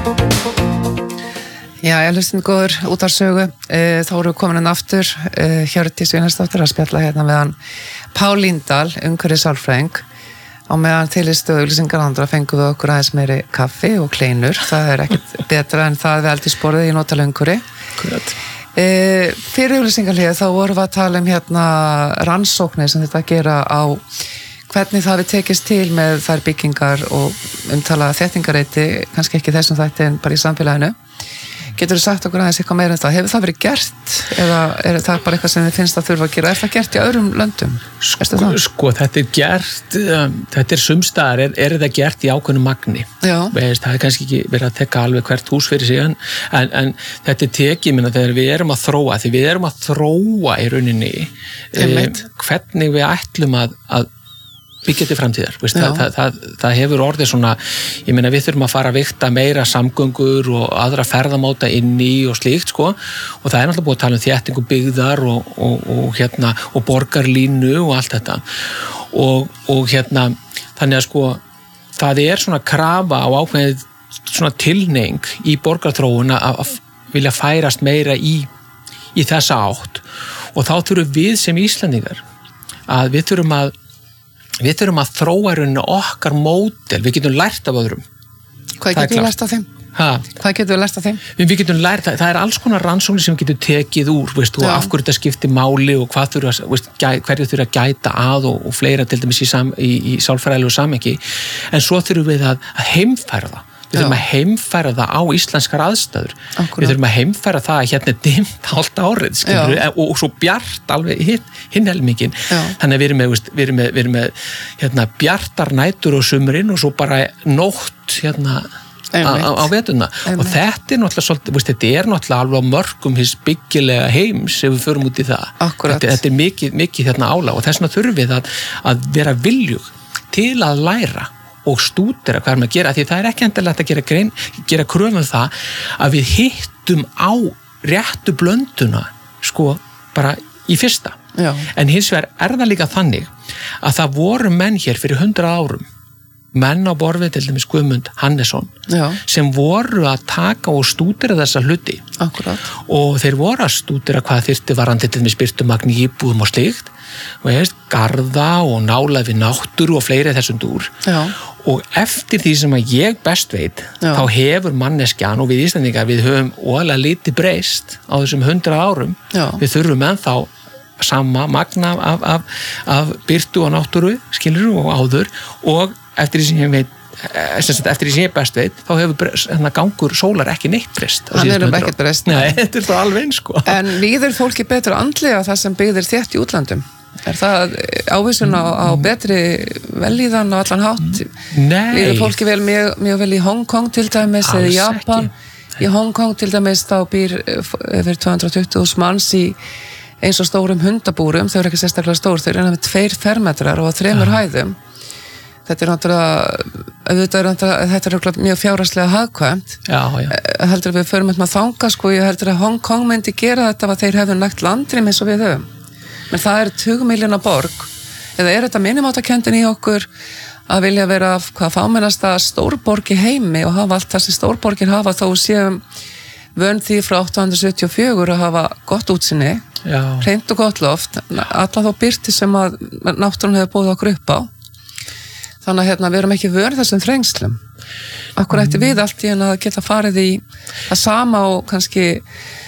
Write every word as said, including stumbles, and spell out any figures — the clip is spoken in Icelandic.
Já, ég hlustin góður út af sögu. E, þá erum við komin inn aftur, e, Hjördís Einarsdóttir að spjalla hérna meðan Pál Líndal, umhverfis sálfræðing, og meðan þilistu og auglýsingar andra fengum við okkur aðeins meiri kaffi og kleinur. Það er ekkert betra en það við eldisborðið í notalönguri. Akkurat. E, fyrir auglýsingarlið þá vorum við að tala um hérna rannsóknir sem þetta gera á hvernig það við tekist til með þær byggingar og umtala þéttingareiti, kannski ekki þessum þætti en bara í samfélaginu. Getur þú sagt okkur aðeins eitthvað meira en það? Hefur það verið gert? Eða er það bara eitthvað sem þið finnst að þurfa að gera? Er það gert í öðrum löndum? Sko, sko þetta er gert, um, þetta er sumstaðar, er, er það gert í ákveðnu magni. Já. Veist, það er kannski ekki verið að tekka alveg hvert hús fyrir sig, en, en þetta er tekið, minna, þegar við erum að þróa, því við erum að þróa í rauninni um, hvernig við ætlum að, að byggja til framtíðar, veist, það, það, það, það hefur orðið svona, ég meina við þurfum að fara að vikta meira samgöngur og aðra ferðamáta inn í og slíkt sko, og það er náttúrulega búið að tala um þéttingu byggðar og, og, og hérna og borgarlínu og allt þetta og, og hérna þannig að sko það er svona krafa á ákveðið svona tilneing í borgarþróun að, að vilja færast meira í, í þessa átt og þá þurfum við sem Íslendingar að við þurfum að Við þurfum að þróa rauninu okkar módel, við getum lært af öðrum. Hvað getum við lært af þeim? Ha? Hvað getum við lært af þeim? Við, við getum lært, það, það er alls konar rannsóknir sem við getum tekið úr, veist, og af hverju þetta skiptir máli og hvað þurfa, veist, hverju þurfa að gæta að og, og fleira til dæmis í, sam, í, í sálfræðilegu samhengi, en svo þurfum við að, að heimfæra það. Við þurfum að heimfæra það á íslenskar aðstæður. Akkurat. Við þurfum að heimfæra það að hérna er dimmt hálft árið, skilur, og, og svo bjart alveg hinn, hinn helmingin. Þannig að við erum með, veist, við erum með, við erum með hérna, bjartar nætur og sumrin og svo bara nótt hérna, á, á, á vetuna. Og þetta er náttúrulega svolítið, veist, þetta er náttúrulega alveg á mörgum hins byggilega heims ef við förum út í það. Þetta, þetta er mikið, mikið hérna álag og þess vegna þurfum við að, að vera viljug til að læra og stúdera hvað er maður að gera, því það er ekki endilegt að gera, grein, gera kröfum það að við hittum á réttu blönduna sko bara í fyrsta. Já. En hins vegar er það líka þannig að það voru menn hér fyrir hundrað árum, menn á borfið til dæmis Guðmund Hannesson, Já. Sem voru að taka og stúdera þessa hluti. Akkurat. Og þeir voru að stúdera hvað þyrfti varandi til dæmis birtumagn í íbúðum og slíkt, veist, garða og nála við náttúru og fleiri þessum dúr. Já. Og eftir því sem að ég best veit, Já. Þá hefur manneskjan og við Íslendingar, við höfum óalega lítið breyst á þessum hundrað árum. Já. Við þurfum ennþá sama magna af, af, af byrtu og náttúru, skilur og áður, og eftir því sem ég veit, eftir því sem ég best veit, þá hefur hérna, gangur sólar ekki neitt breyst. Hann er um ekkert breyst. Nei, þetta er það alveg eins, sko. En líður fólki betur andlega það sem byggðir þétt í útlandum? Er það ávísun á, á betri velíðan og allan hátt? Nei. Líður fólki vel mjög, mjög vel í Hong Kong til dæmis eða í Japan? Ekki. Í Hong Kong til dæmis þá býr yfir tvö hundruð tuttugu þúsund manns í eins og stórum hundabúrum, þau eru ekki sérstaklega stór, þau eru með tveir fermetrar og á þremur ja. Hæðum. Þetta er náttúrulega, þetta er mjög fjárhagslega hagkvæmt. Já, já. Heldur við förum með þanga, sko, ég heldur að Hong Kong myndi gera þetta að þeir hefðu nægt landrým eins og við höfum. Men það er tuttugu milljóna borg, eða er þetta minnumáttakendin í okkur að vilja vera hvað fámennasta stórborg í heimi og hafa allt það sem stórborgir hafa þó séum vön því frá átta hundruð sjötíu og fjögur að hafa gott útsinni, hreint og gott loft, alla þá byrti sem að náttúrun hefur búið okkur upp á. Þannig að hérna, við erum ekki vörð þessum þrengslum. Akkur ætti við allt í en að geta farið í að sama og kannski